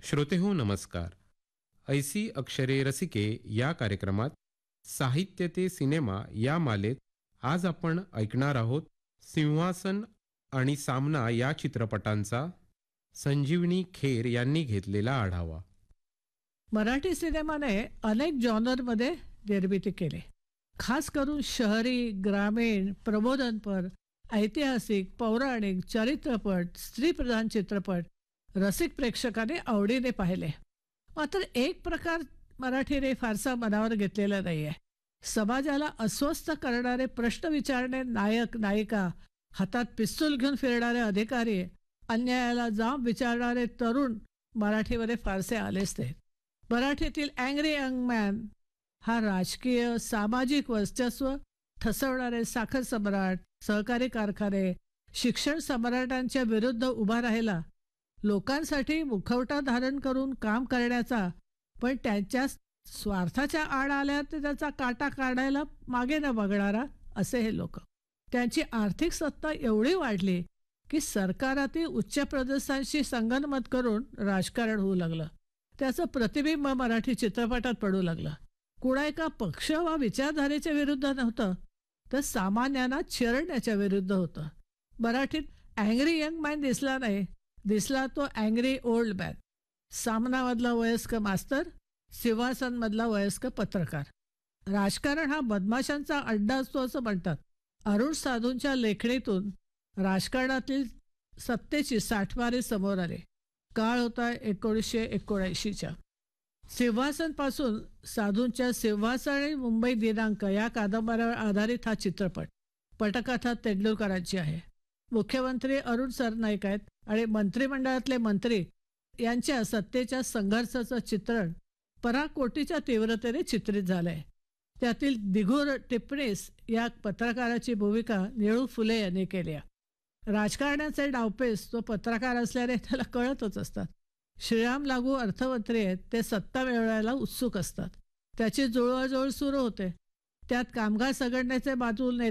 श्रोतेहो नमस्कार. ऐसी अक्षरे रसिके या कार्यक्रमात साहित्य ते सिनेमा या मालेत आज आपण ऐकणार आहोत सिंहासन आणि सामना या चित्रपटांचा संजीवनी खेर यांनी घेतलेला आढावा. मराठी सिनेमाने अनेक जॉनरमध्ये निर्मिती केली. खास करून शहरी, ग्रामीण, प्रबोधनपर, ऐतिहासिक, पौराणिक, चरित्रपट, स्त्रीप्रधान चित्रपट रसिक प्रेक्षकाने आवडीने पाहिले. मात्र एक प्रकार मराठीने फारसा मनावर घेतलेला नाहीये. समाजाला अस्वस्थ करणारे प्रश्न विचारणे नायक नायिका, हातात पिस्तूल घेऊन फिरणारे अधिकारी, अन्यायाला जाब विचारणारे तरुण मराठीमध्ये फारसे आलेच नाहीत. मराठीतील अँग्री यंग मॅन हा राजकीय सामाजिक वर्चस्व ठसवणारे साखर सम्राट, सहकारी कारखाने, शिक्षण सम्राटांच्या विरुद्ध उभा राहिला, लोकांसाठी मुखवटा धारण करून काम करण्याचा, पण त्यांच्या स्वार्थाच्या आड आल्या तर त्याचा काटा काढायला मागे न बघणारा असे हे लोक. त्यांची आर्थिक सत्ता एवढी वाढली की सरकारातील उच्च पदस्थांशी संगनमत करून राजकारण होऊ लागलं. त्याचं प्रतिबिंब मराठी चित्रपटात पडू लागलं. कुणा एका पक्ष वा विचारधारेच्या विरुद्ध नव्हतं, तर सामान्यांना चिरडण्याच्या विरुद्ध होतं. मराठीत अँग्री यंग मॅन दिसला नाही, दिसला तो अँग्री ओल्ड मॅन. सामनामधला वयस्क मास्तर, सिंहासनमधला वयस्क पत्रकार. राजकारण हा बदमाशांचा अड्डा असतो असं म्हणतात. अरुण साधूंच्या लेखणीतून राजकारणातील सत्तेची साठमारी समोर आली. काळ होता 1979च्या. सिंहासन पासून साधूंच्या सिंहासन मुंबई दिनांक या कादंबऱ्यावर आधारित हा चित्रपट. पटकथा तेंडुलकरांची आहे. मुख्यमंत्री अरुण सरनाईक आहेत आणि मंत्रिमंडळातले मंत्री यांच्या सत्तेच्या संघर्षाचं चित्रण पराकोटीच्या तीव्रतेने चित्रित झालंय. त्यातील दिघूर टिप्पणीस या पत्रकाराची भूमिका निळू फुले यांनी केली. राजकारणाचे डावपेच तो पत्रकार असल्याने त्याला कळतच असतात. श्रीराम लागू अर्थमंत्री आहेत, ते सत्ता मिळवायला उत्सुक असतात. त्याची जुळवाजुळव सुरू होते. त्यात कामगार संघटनेचे बाजू